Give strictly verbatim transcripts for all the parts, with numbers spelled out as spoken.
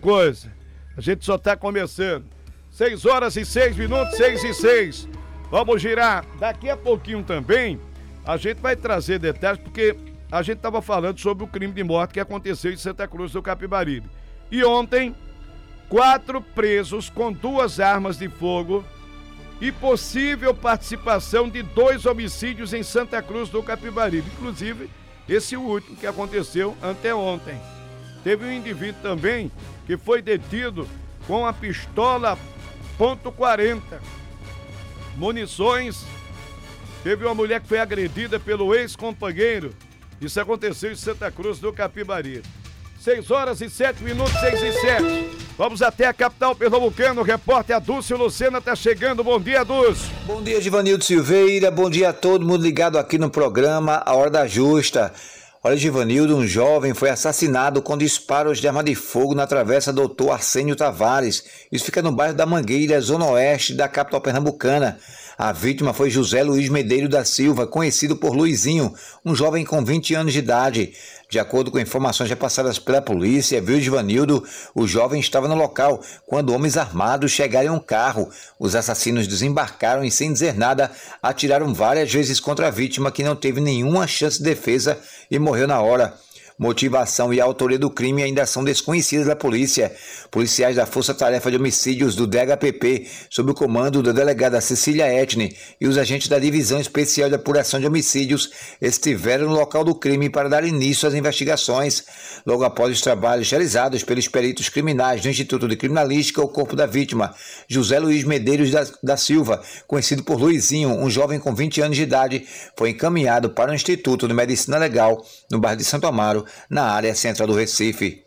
coisa. A gente só tá começando. seis horas e seis minutos, seis e seis. Vamos girar. Daqui a pouquinho também, a gente vai trazer detalhes, porque a gente tava falando sobre o crime de morte que aconteceu em Santa Cruz do Capibaribe. E ontem, quatro presos com duas armas de fogo e possível participação de dois homicídios em Santa Cruz do Capibaribe. Inclusive, esse último que aconteceu anteontem. Teve um indivíduo também que foi detido com a pistola ponto quarenta. Munições. Teve uma mulher que foi agredida pelo ex-companheiro. Isso aconteceu em Santa Cruz do Capibaribe. seis horas e sete minutos, seis e sete. Vamos até a capital pernambucana. O repórter Adúcio Lucena está chegando. Bom dia, Adúcio. Bom dia, Givanildo Silveira. Bom dia a todo mundo ligado aqui no programa A Hora da Justa. Olha, Givanildo, um jovem foi assassinado com disparos de arma de fogo na travessa Doutor Arsênio Tavares. Isso fica no bairro da Mangueira, zona oeste da capital pernambucana. A vítima foi José Luiz Medeiros da Silva, conhecido por Luizinho, um jovem com vinte anos de idade. De acordo com informações repassadas pela polícia, viu, Givanildo, o jovem estava no local quando homens armados chegaram em um carro. Os assassinos desembarcaram e, sem dizer nada, atiraram várias vezes contra a vítima, que não teve nenhuma chance de defesa e morreu na hora. Motivação e a autoria do crime ainda são desconhecidas da polícia. Policiais da Força Tarefa de Homicídios do D H P P, sob o comando da delegada Cecília Etne, e os agentes da Divisão Especial de Apuração de Homicídios estiveram no local do crime para dar início às investigações. Logo após os trabalhos realizados pelos peritos criminais do Instituto de Criminalística, o corpo da vítima, José Luiz Medeiros da, da Silva, conhecido por Luizinho, um jovem com vinte anos de idade, foi encaminhado para o Instituto de Medicina Legal, no bairro de Santo Amaro, na área central do Recife.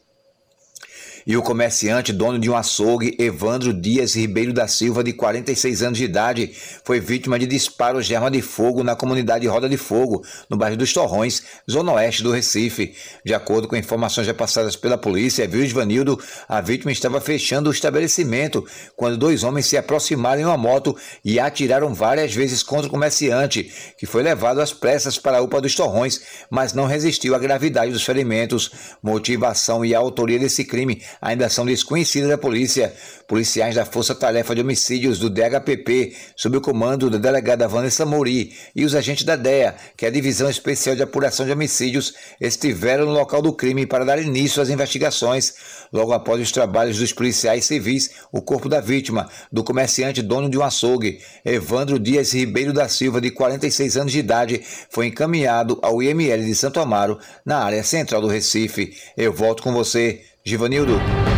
E o comerciante, dono de um açougue, Evandro Dias Ribeiro da Silva, de quarenta e seis anos de idade, foi vítima de disparos de arma de fogo na comunidade Roda de Fogo, no bairro dos Torrões, zona oeste do Recife. De acordo com informações repassadas pela polícia, viu, Givanildo, a vítima estava fechando o estabelecimento quando dois homens se aproximaram em uma moto e atiraram várias vezes contra o comerciante, que foi levado às pressas para a U P A dos Torrões, mas não resistiu à gravidade dos ferimentos. Motivação e a autoria desse crime ainda são desconhecidas da polícia. Policiais da Força Tarefa de Homicídios do D H P P, sob o comando da delegada Vanessa Mouri, e os agentes da D E A, que é a Divisão Especial de Apuração de Homicídios, estiveram no local do crime para dar início às investigações. Logo após os trabalhos dos policiais civis, o corpo da vítima, do comerciante dono de um açougue, Evandro Dias Ribeiro da Silva, de quarenta e seis anos de idade, foi encaminhado ao I M L de Santo Amaro, na área central do Recife. Eu volto com você, Givanildo.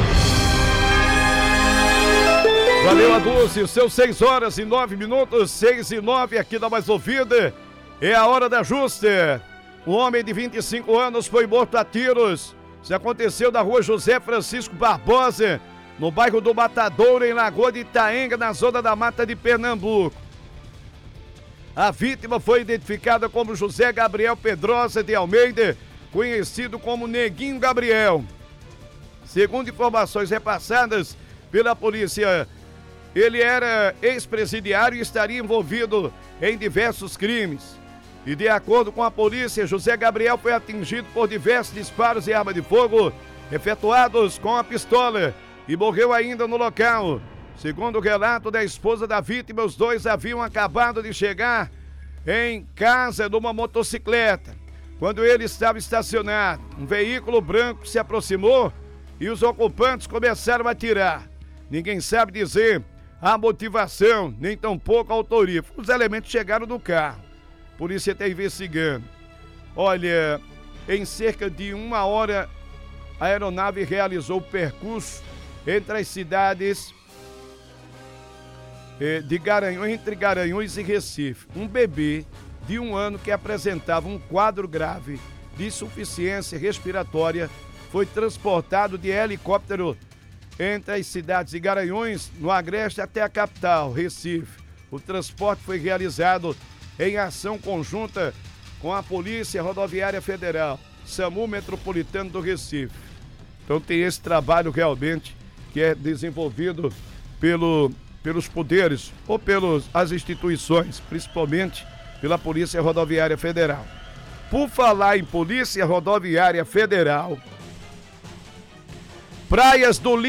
Valeu, Adúcio. Seus seis horas e nove minutos, seis e nove, aqui da Mais Ouvida. É a Hora da Justa. Um homem de vinte e cinco anos foi morto a tiros. Isso aconteceu na rua José Francisco Barbosa, no bairro do Matadouro, em Lagoa de Itaenga, na zona da Mata de Pernambuco. A vítima foi identificada como José Gabriel Pedrosa de Almeida, conhecido como Neguinho Gabriel. Segundo informações repassadas pela polícia, ele era ex-presidiário e estaria envolvido em diversos crimes. E de acordo com a polícia, José Gabriel foi atingido por diversos disparos de arma de fogo efetuados com a pistola e morreu ainda no local. Segundo o relato da esposa da vítima, os dois haviam acabado de chegar em casa numa motocicleta. Quando ele estava estacionado, um veículo branco se aproximou e os ocupantes começaram a atirar. Ninguém sabe dizer a motivação, nem tampouco a autoria. Os elementos chegaram no carro. A polícia está investigando. Olha, em cerca de uma hora, a aeronave realizou o percurso entre as cidades eh, de Garanhuns, entre Garanhuns e Recife. Um bebê de um ano que apresentava um quadro grave de insuficiência respiratória foi transportado de helicóptero entre as cidades de Garanhuns, no Agreste, até a capital, Recife. O transporte foi realizado em ação conjunta com a Polícia Rodoviária Federal, SAMU Metropolitano do Recife. Então tem esse trabalho realmente que é desenvolvido pelo, pelos poderes ou pelas as instituições, principalmente pela Polícia Rodoviária Federal. Por falar em Polícia Rodoviária Federal, praias do